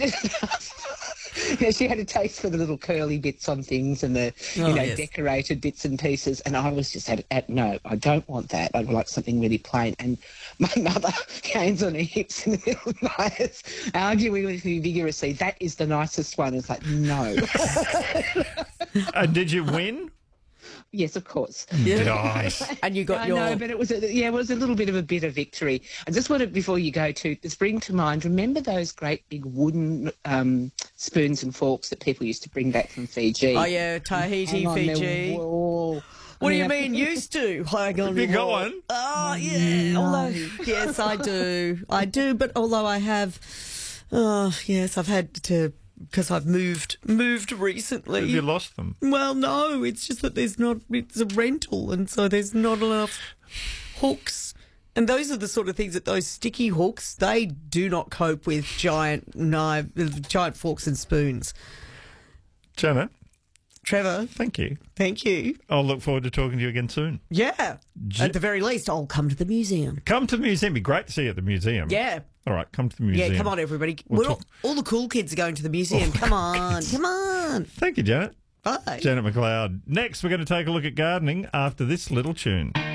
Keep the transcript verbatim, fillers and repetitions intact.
You know, she had a taste for the little curly bits on things and the, you Oh, know, yes. decorated bits and pieces. And I was just at, at, no, I don't want that. I'd like something really plain. And my mother, hands on her hips in the middle of night, arguing with me vigorously, that is the nicest one. It's like, no. Uh, did you win? Yes, of course. Nice. And you got I your... know, but it was a, yeah, it was a little bit of a bitter victory. I just wanted, before you go to, just bring to mind, remember those great big wooden um, spoons and forks that people used to bring back from Fiji? Oh, yeah, Tahiti, Hang on their Fiji. wall. What do I you mean, mean used to? Hang on. Have you your got wall. one? Oh, yeah. Although, yes, I do. I do, but although I have... Oh, yes, I've had to... Because I've moved moved recently. Have you lost them? Well, no, it's just that there's not, it's a rental, and so there's not enough hooks. And those are the sort of things that those sticky hooks, they do not cope with giant knife, giant forks and spoons. Janet, Trevor, thank you. thank you. I'll look forward to talking to you again soon. Yeah. J- At the very least, I'll come to the museum. Come to the museum. It'd be great to see you at the museum. Yeah. All right, come to the museum. Yeah, come on, everybody. We'll We're all, talk- all the cool kids are going to the museum. Oh, come on, come on. Thank you, Janet. Bye. Janet McLeod. Next, we're going to take a look at gardening after this little tune.